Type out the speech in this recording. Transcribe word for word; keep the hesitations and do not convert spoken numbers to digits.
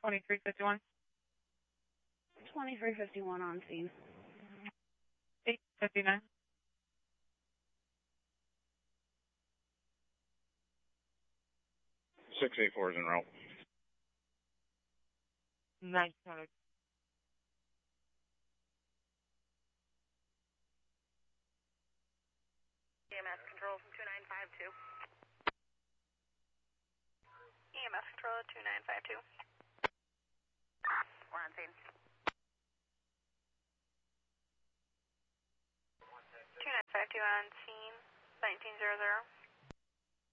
twenty-three fifty-one. twenty-three fifty-one on scene. eight fifty-nine. six eight four is en route. nine twenty. E M S control from two nine five two. E M S control two nine five two. We're on scene. two nine five two on scene, nineteen zero zero.